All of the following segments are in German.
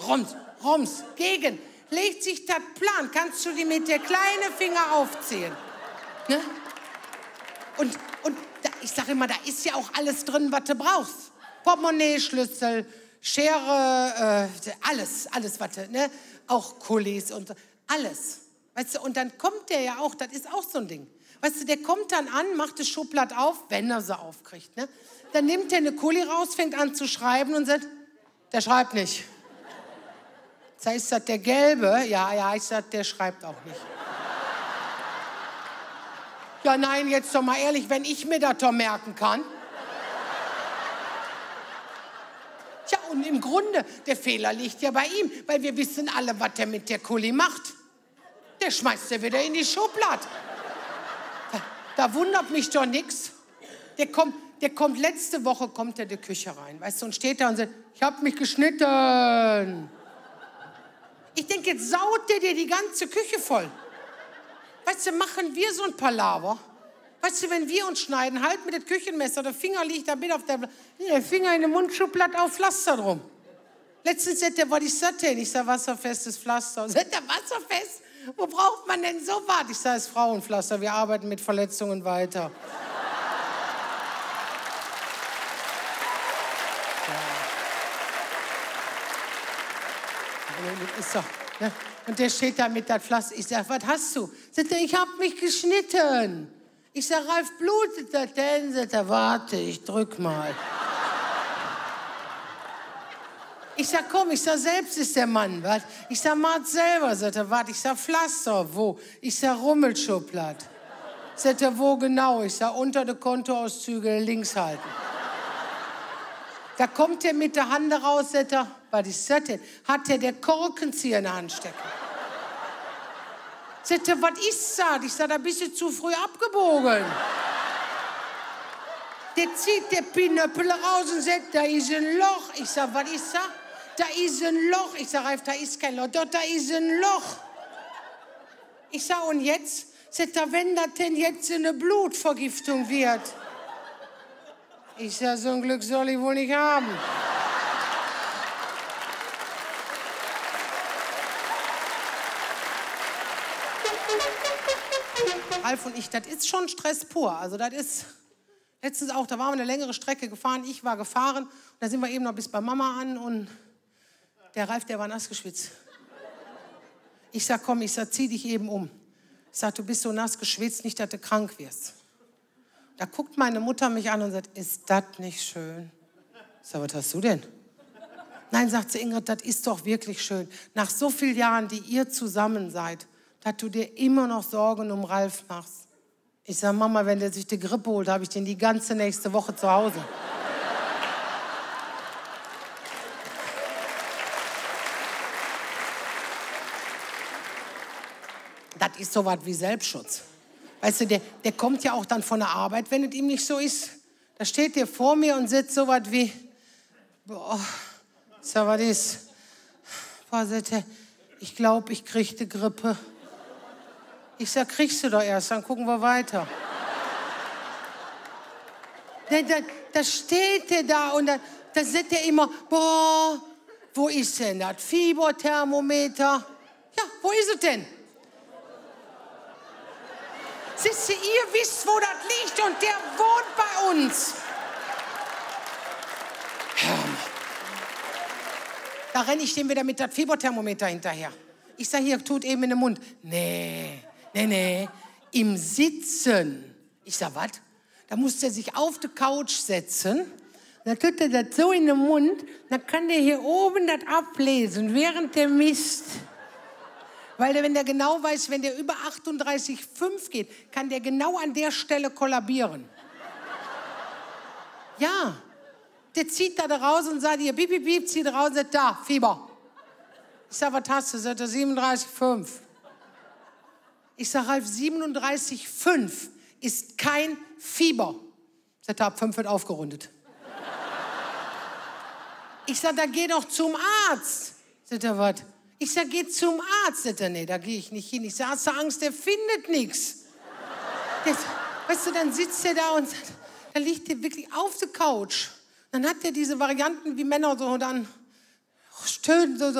rums, rums, gegen. Legt sich das Plan, kannst du die mit der kleinen Finger aufzählen. Ne? Und ich sage immer, da ist ja auch alles drin, was du brauchst. Portemonnaie, Schlüssel, Schere, alles, was du, ne? Auch Kulis und so, alles. Weißt du, und dann kommt der ja auch, das ist auch so ein Ding. Weißt du, der kommt dann an, macht das Schublad auf, wenn er sie aufkriegt, ne? Dann nimmt er eine Kuli raus, fängt an zu schreiben und sagt, der schreibt nicht. Das heißt, das der Gelbe, ja, ich sag, der schreibt auch nicht. Ja, nein, jetzt doch mal ehrlich, wenn ich mir das doch merken kann. Tja, und im Grunde, der Fehler liegt ja bei ihm, weil wir wissen alle, was der mit der Kuli macht. Der schmeißt er wieder in die Schublade. Da wundert mich doch nichts. Der kommt letzte Woche, kommt er in die Küche rein, weißt du, und steht da und sagt, ich hab mich geschnitten. Ich denke, jetzt saut der dir die ganze Küche voll. Weißt du, machen wir so ein Palaver? Weißt du, wenn wir uns schneiden, halt mit dem Küchenmesser, der Finger liegt da mit auf der Finger in der Mundschublade auf Pflaster drum. Letztens sagt er, was ist das denn? Ich sag, wasserfestes Pflaster. Sagt er, wasserfest? Wo braucht man denn so was? Ich sag, es ist Frauenpflaster, wir arbeiten mit Verletzungen weiter. Ist doch, ne? Und der steht da mit das Pflaster. Ich sag, was hast du? Sagt er, ich hab mich geschnitten. Ich sag, Ralf, blutet das denn? Sagt er, warte, ich drück mal. Ich sag, komm, ich sag, selbst ist der Mann, was? Ich sag, Mart selber. Sagt er, warte, ich sag, Pflaster, wo? Ich sag, Rummelschublad. Sagt er, wo genau? Ich sag, unter der Kontoauszüge links halten. Da kommt er mit der Hand raus, sagt er, was ist das denn? Hat der Korkenzieher in der Hand stecken. Sagt er, was ist das? Ich sag, da bist du zu früh abgebogen. Der zieht der Pinöppel raus und sagt, da ist ein Loch. Ich sag, was ist das? Da ist ein Loch. Ich sag, Ralf, da ist kein Loch. Doch, da ist ein Loch. Ich sag, und jetzt? Sagt er, wenn das denn jetzt eine Blutvergiftung wird? Ich sag, so ein Glück soll ich wohl nicht haben. Ralf und ich, das ist schon Stress pur. Also das ist, letztens auch, da waren wir eine längere Strecke gefahren, ich war gefahren, und da sind wir eben noch bis bei Mama an und der Ralf, der war nass geschwitzt. Ich sag, komm, ich sag, zieh dich eben um. Ich sag, du bist so nass geschwitzt, nicht, dass du krank wirst. Da guckt meine Mutter mich an und sagt, ist das nicht schön? Ich sag, was hast du denn? Nein, sagt sie, Ingrid, das ist doch wirklich schön. Nach so vielen Jahren, die ihr zusammen seid, dass du dir immer noch Sorgen um Ralf machst. Ich sag, Mama, wenn der sich die Grippe holt, habe ich den die ganze nächste Woche zu Hause. Das ist so was wie Selbstschutz. Weißt du, der kommt ja auch dann von der Arbeit, wenn es ihm nicht so ist. Da steht der vor mir und sitzt so was wie, boah, ich sag, was ist? Boah, sagt er, ich glaube, ich kriege die Grippe. Ich sag, kriegst du doch erst, dann gucken wir weiter. Da steht der da und da sagt er immer, boah, wo ist denn das Fieberthermometer? Ja, wo ist es denn? Siehst du, ihr wisst, wo das liegt und der wohnt bei uns. Da renne ich dem wieder mit das Fieberthermometer hinterher. Ich sage, hier, tut eben in den Mund. Nee, im Sitzen. Ich sage, was? Da muss der sich auf die Couch setzen. Dann tut er das so in den Mund. Dann kann der hier oben das ablesen, während der misst. Weil wenn der genau weiß, wenn der über 38,5 geht, kann der genau an der Stelle kollabieren. Ja, der zieht da raus und sagt, hier, piep, piep, piep, zieht raus und sagt, da, Fieber. Ich sag, was hast du? Sagt er, 37,5. Ich sag, Ralf, 37,5 ist kein Fieber. Sagt er, ab 5 wird aufgerundet. Ich sag, da geh doch zum Arzt. Sagt er, was? Ich sag, geh zum Arzt. Sagt er, nee, da gehe ich nicht hin. Ich sag, hast du Angst, der findet nichts. Weißt du, dann sitzt er da und sagt, da liegt der wirklich auf der Couch. Dann hat er diese Varianten wie Männer so dann stöhnen so.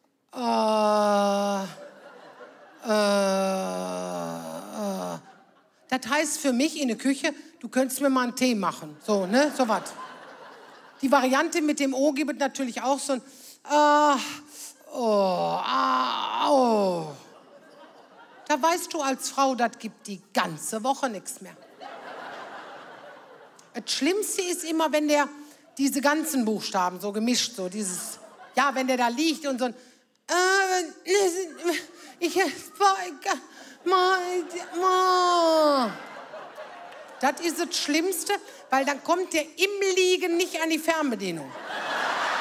Das heißt für mich in der Küche, du könntest mir mal einen Tee machen. So, ne? So was. Die Variante mit dem O gibt natürlich auch so ein Da weißt du als Frau, das gibt die ganze Woche nichts mehr. Das Schlimmste ist immer, wenn der diese ganzen Buchstaben so gemischt, so dieses, ja, wenn der da liegt und so ein das ist das Schlimmste, weil dann kommt der im Liegen nicht an die Fernbedienung.